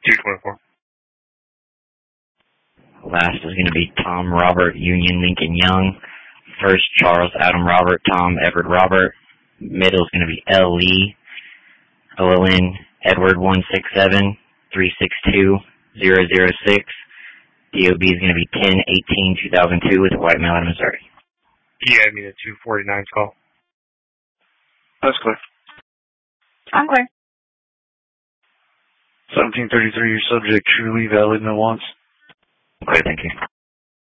224. Last is going to be Tom Robert Union Lincoln Young. First, Charles Adam Robert Tom Edward Robert. Middle is going to be L. Lee OLN Edward 167-362-006. DOB is going to be 10/18/2002 with a white male out of Missouri. Yeah, I mean a 249 call. That's clear. I'm clear. 1733, your subject truly valid no wants. Okay, thank you.